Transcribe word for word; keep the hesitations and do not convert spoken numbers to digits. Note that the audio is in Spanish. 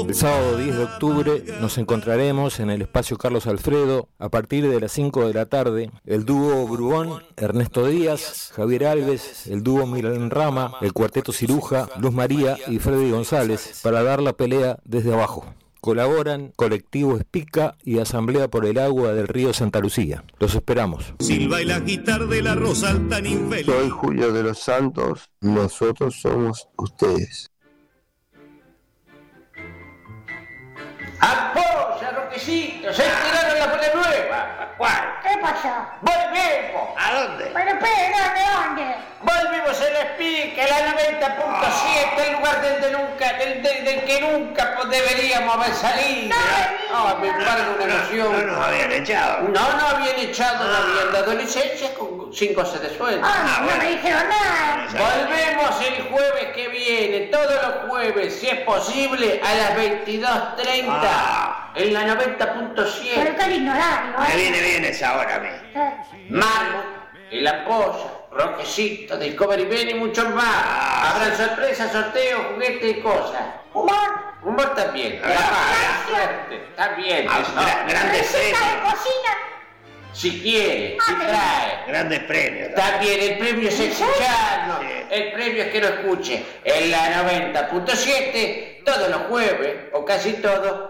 El sábado diez de octubre nos encontraremos en el espacio Carlos Alfredo a partir de las cinco de la tarde. El dúo Brugón, Ernesto Díaz, Javier Alves, el dúo Milan Rama, el cuarteto Ciruja, Luz María y Freddy González para dar la pelea desde abajo. Colaboran Colectivo Espica y Asamblea por el Agua del Río Santa Lucía. Los esperamos. Silva y la guitarra de la rosa tan infeliz. Soy Julio de los Santos, nosotros somos ustedes. ¡Apoya, Roquecito! ¡Se tiraron la bola nueva! ¿Cuál? ¿Qué pasó? ¡Volvemos! ¿A dónde? Pero espera, ¿de dónde? Volvimos a la Espica, la noventa punto siete, el lugar del, de nunca, del, del, del que nunca pues, deberíamos haber salido. No, me embargo una emoción. No nos habían echado. No, no habían echado, no habían dado licencias con cinco se de sueldo. Ah, no bueno. me dijeron nada. Volvemos el jueves que viene, todos los jueves, si es posible, a las veintidós treinta, Ah. en la noventa punto Pero siete. qué lindo horario, Me ¿eh? viene bien esa hora a mí. Eh, Marmot, El Ampolla, Roquecito, Discovery Ben y muchos más. Ah. Habrán sorpresas, sorteos, juguetes y cosas. Humor, Humor también. Ah. La suerte, está bien. Ah, eso. gra- grandes receta de premios. cocina. Si quiere, si Ah, pero- trae. Grandes premios. También el premio es escucharnos. Sí. El premio es que lo escuche en la noventa punto siete todos los jueves, o casi todos,